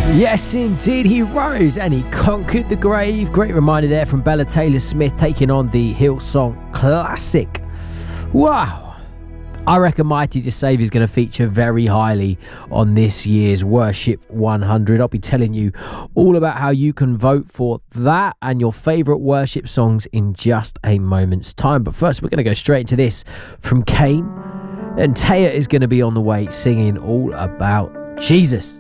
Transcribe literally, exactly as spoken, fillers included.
Yes, indeed, he rose and he conquered the grave. Great reminder there from Bella Taylor-Smith taking on the Hillsong classic. Wow. I reckon Mighty to Save is going to feature very highly on this year's Worship one hundred. I'll be telling you all about how you can vote for that and your favourite worship songs in just a moment's time. But first, we're going to go straight into this from Kane. And Taya is going to be on the way singing all about Jesus.